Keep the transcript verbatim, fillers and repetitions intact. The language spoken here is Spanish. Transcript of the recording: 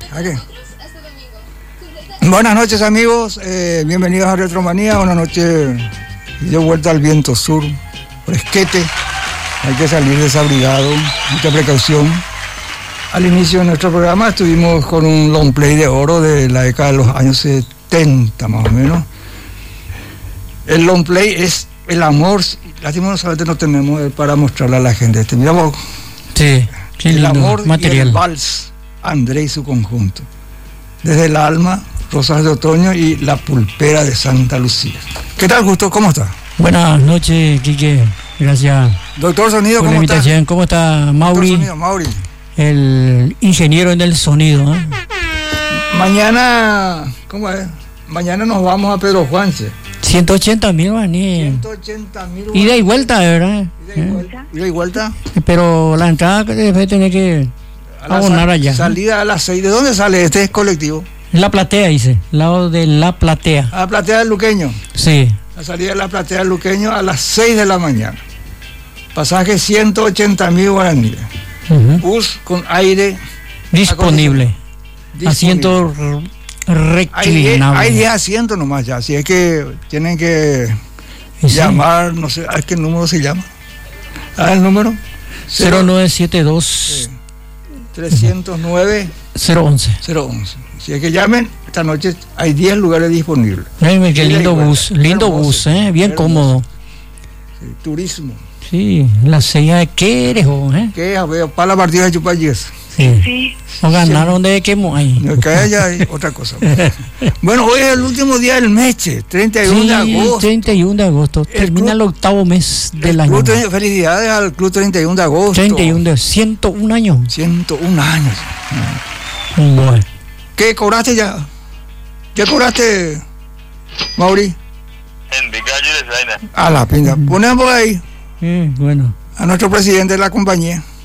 ¿A qué? Buenas noches, amigos, eh, bienvenidos a Retromanía. Buenas noches. De vuelta al viento sur, fresquete. Hay que salir desabrigado, mucha precaución. Al inicio de nuestro programa estuvimos con un long play de oro de la década de los años setenta, más o menos. El long play es el amor, lastimosamente no tenemos para mostrarle a la gente. Este, miramos, sí, qué lindo, el amor material. Y el vals, André y su conjunto. Desde el alma, Rosas de Otoño y La Pulpera de Santa Lucía. ¿Qué tal, Gusto? ¿Cómo está? Buenas noches, Quique. Gracias. Doctor Sonido, por ¿cómo la está? invitación. ¿Cómo está Mauri? Sonido, Mauri? El ingeniero en el sonido. ¿eh? Mañana, ¿cómo es? Mañana nos vamos a Pedro Juanse. ciento ochenta mil guaraníes. ciento ochenta mil Ida y vuelta, ¿verdad? Ida y vuelta. Ida y vuelta. Pero la entrada debe tener que abonar allá. Salida a las seis. ¿De dónde sale este colectivo? La Platea, dice. Lado de La Platea. A la Platea del Luqueño. Sí. La salida de la Platea del Luqueño a las seis de la mañana. Pasaje ciento ochenta mil guaraníes. Uh-huh. Bus con aire disponible. disponible. Asiento reclinable. Hay diez asientos nomás ya, así es que tienen que ¿sí? llamar, no sé, ¿a qué número se llama? ¿A el número? cero nueve siete dos trescientos nueve cero once. cero once. Si es que llamen, esta noche hay diez lugares disponibles. Ay, qué lindo bus, lindo hermoso, bus, ¿eh? bien hermoso. Cómodo. Sí, turismo. Sí, la sella de qué eres, ¿eh? ¿Qué? Para la partida de Chupayes. Sí. sí. O ganaron sí. de quemo ahí. No, que haya otra cosa. Bueno, hoy es el último día del mes, treinta y uno sí, de agosto. treinta y uno de agosto. El Termina club, el octavo mes del año. Club, felicidades al Club treinta y uno de agosto. treinta y uno de ciento un años. ciento un años. Bueno. ¿Qué cobraste ya? ¿Qué cobraste, Mauri? En Vicario de Zaina. A la pinta. Ponemos ahí. Eh, bueno. A nuestro presidente de la compañía.